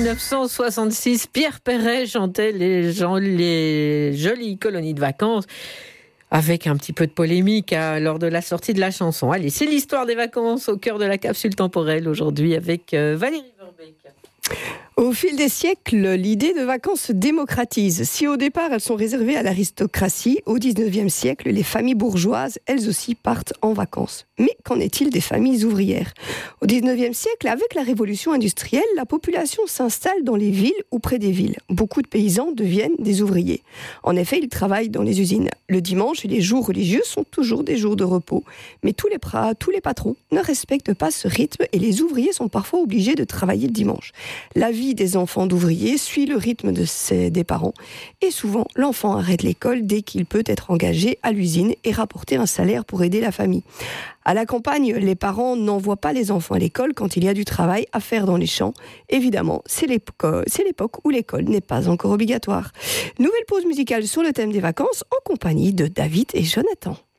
1966, Pierre Perret chantait les jolies colonies de vacances, avec un petit peu de polémique lors de la sortie de la chanson. Allez, c'est l'histoire des vacances au cœur de la capsule temporelle aujourd'hui avec Valérie Verbeek. Au fil des siècles, l'idée de vacances se démocratise. Si au départ elles sont réservées à l'aristocratie, au 19e siècle, les familles bourgeoises, elles aussi, partent en vacances. Mais qu'en est-il des familles ouvrières ? Au 19e siècle, avec la révolution industrielle, la population s'installe dans les villes ou près des villes. Beaucoup de paysans deviennent des ouvriers. En effet, ils travaillent dans les usines. Le dimanche et les jours religieux sont toujours des jours de repos. Mais tous les patrons ne respectent pas ce rythme et les ouvriers sont parfois obligés de travailler le dimanche. La vie des enfants d'ouvriers suit le rythme des parents et souvent l'enfant arrête l'école dès qu'il peut être engagé à l'usine et rapporter un salaire pour aider la famille. À la campagne, les parents n'envoient pas les enfants à l'école quand il y a du travail à faire dans les champs. Évidemment, c'est l'époque où l'école n'est pas encore obligatoire. Nouvelle pause musicale sur le thème des vacances en compagnie de David et Jonathan.